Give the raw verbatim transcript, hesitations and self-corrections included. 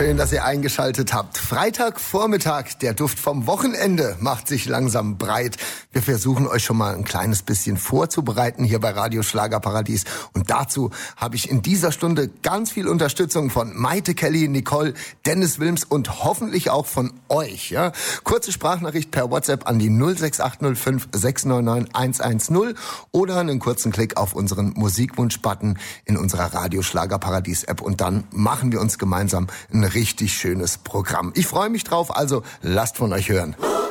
Schön, dass ihr eingeschaltet habt. Freitagvormittag, der Duft vom Wochenende macht sich langsam breit. Wir versuchen euch schon mal ein kleines bisschen vorzubereiten hier bei Radio Schlagerparadies. Und dazu habe ich in dieser Stunde ganz viel Unterstützung von Maite Kelly, Nicole, Dennis Wilms und hoffentlich auch von euch. Ja? Kurze Sprachnachricht per WhatsApp an die null sechs acht null fünf sechs neun neun eins eins null oder einen kurzen Klick auf unseren Musikwunsch-Button in unserer Radio Schlagerparadies-App. Und dann machen wir uns gemeinsam ein richtig schönes Programm. Ich freue mich drauf, also lasst von euch hören.